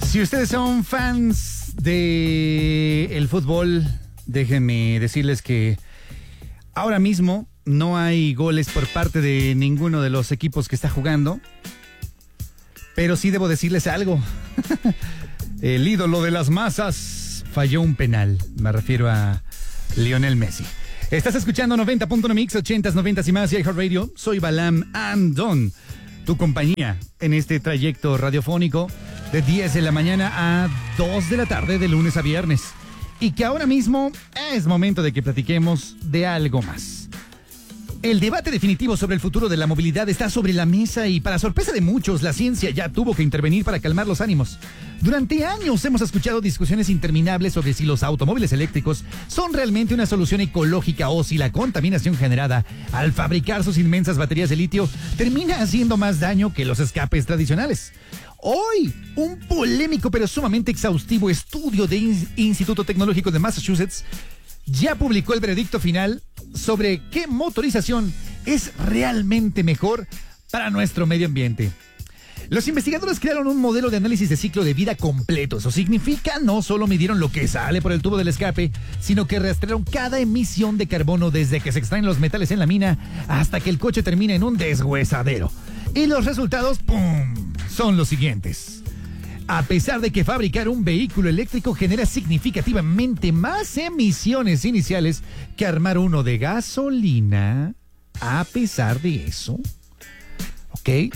Si ustedes son fans de el fútbol, déjenme decirles que ahora mismo no hay goles por parte de ninguno de los equipos que está jugando. Pero sí debo decirles algo. El ídolo de las masas falló un penal. Me refiero a Lionel Messi. Estás escuchando 90.1 Mix, 80s, 90s y más y iHeartRadio. Soy Balam Andon, tu compañía en este trayecto radiofónico de 10 de la mañana a 2 de la tarde de lunes a viernes. Y que ahora mismo es momento de que platiquemos de algo más. El debate definitivo sobre el futuro de la movilidad está sobre la mesa y, para sorpresa de muchos, la ciencia ya tuvo que intervenir para calmar los ánimos. Durante años hemos escuchado discusiones interminables sobre si los automóviles eléctricos son realmente una solución ecológica o si la contaminación generada al fabricar sus inmensas baterías de litio termina haciendo más daño que los escapes tradicionales. Hoy, un polémico pero sumamente exhaustivo estudio del Instituto Tecnológico de Massachusetts ya publicó el veredicto final sobre qué motorización es realmente mejor para nuestro medio ambiente. Los investigadores crearon un modelo de análisis de ciclo de vida completo. Eso significa no solo midieron lo que sale por el tubo del escape, sino que rastrearon cada emisión de carbono desde que se extraen los metales en la mina hasta que el coche termina en un deshuesadero. Y los resultados, ¡pum!, son los siguientes. A pesar de que fabricar un vehículo eléctrico genera significativamente más emisiones iniciales que armar uno de gasolina, a pesar de eso, ¿ok?,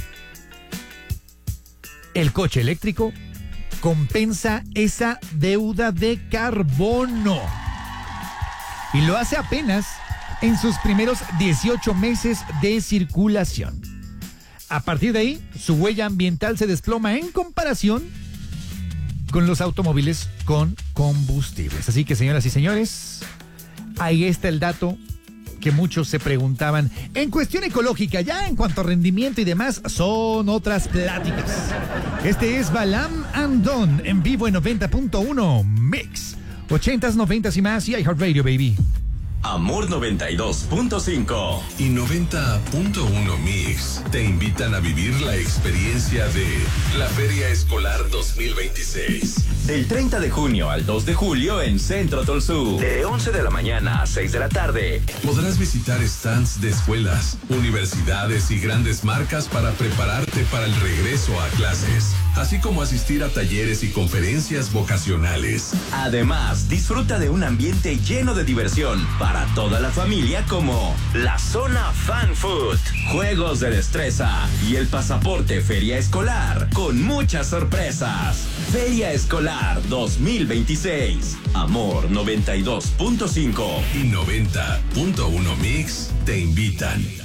el coche eléctrico compensa esa deuda de carbono. Y lo hace apenas en sus primeros 18 meses de circulación. A partir de ahí, su huella ambiental se desploma en comparación con los automóviles con combustibles. Así que, señoras y señores, ahí está el dato que muchos se preguntaban. En cuestión ecológica, ya en cuanto a rendimiento y demás, son otras pláticas. Este es Balam Andon, en vivo en 90.1 Mix, 80s, 90s y más y iHeartRadio, baby. Amor 92.5 y 90.1 Mix te invitan a vivir la experiencia de la Feria Escolar 2026. Del 30 de junio al 2 de julio en Centro Tolsú. De 11 de la mañana a 6 de la tarde. Podrás visitar stands de escuelas, universidades y grandes marcas para prepararte para el regreso a clases, así como asistir a talleres y conferencias vocacionales. Además, disfruta de un ambiente lleno de diversión para toda la familia, como la zona Fan Food, juegos de destreza y el pasaporte Feria Escolar con muchas sorpresas. Feria Escolar 2026. Amor 92.5 y 90.1 Mix te invitan.